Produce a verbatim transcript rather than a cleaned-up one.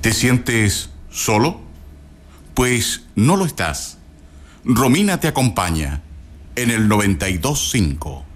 ¿Te sientes solo? Pues no lo estás. Romina te acompaña en el noventa y dos punto cinco.